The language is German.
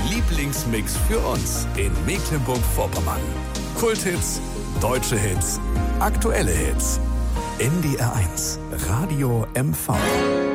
Lieblingsmix für uns in Mecklenburg-Vorpommern. Kulthits, deutsche Hits, aktuelle Hits. NDR 1 Radio MV.